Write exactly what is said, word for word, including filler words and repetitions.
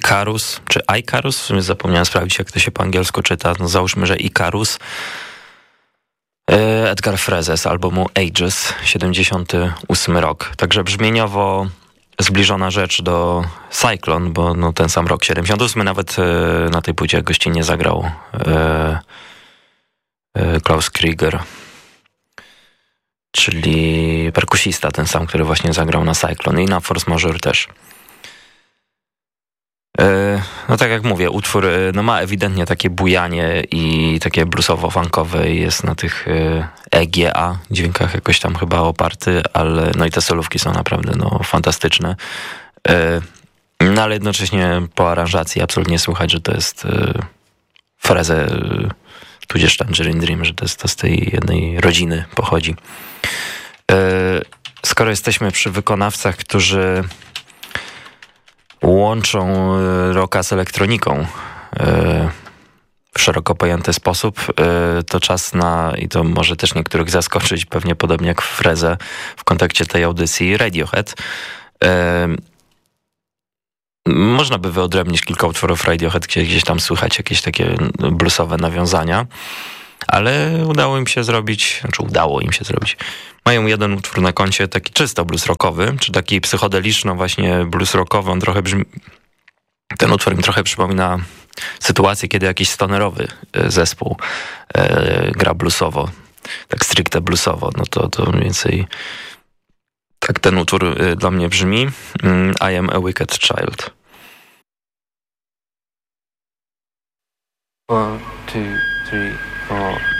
Icarus, czy Icarus, w sumie zapomniałem sprawdzić, jak to się po angielsku czyta, no załóżmy, że Icarus. Edgar Frazes z albumu Ages, siedemdziesiąty ósmy rok. Także brzmieniowo zbliżona rzecz do Cyclone, bo no ten sam rok, siedemdziesiąty ósmy, nawet e, na tej płycie gościnnie zagrał e, e, Klaus Krieger, czyli perkusista, ten sam, który właśnie zagrał na Cyclone i na Force Majeure też. No tak jak mówię, utwór no ma ewidentnie takie bujanie i takie bluesowo-funkowe i jest na tych E G A dźwiękach jakoś tam chyba oparty, ale no i te solówki są naprawdę no fantastyczne. No ale jednocześnie po aranżacji absolutnie słychać, że to jest Freze tudzież Tangerine Dream, że to, jest, to z tej jednej rodziny pochodzi. Skoro jesteśmy przy wykonawcach, którzy łączą rocka z elektroniką w szeroko pojęty sposób, to czas na, i to może też niektórych zaskoczyć, pewnie podobnie jak Freze w kontekście tej audycji, Radiohead. Można by wyodrębnić kilka utworów Radiohead, gdzie gdzieś tam słychać jakieś takie bluesowe nawiązania, ale udało im się zrobić, znaczy udało im się zrobić. Mają jeden utwór na koncie taki czysto blues rockowy, czy taki psychodeliczno właśnie blues rockowy. On trochę brzmi, ten utwór mi trochę przypomina sytuację, kiedy jakiś stonerowy zespół e, gra bluesowo, tak stricte bluesowo. No to, to mniej więcej tak ten utwór dla mnie brzmi. I am a wicked child. One, two, three, four.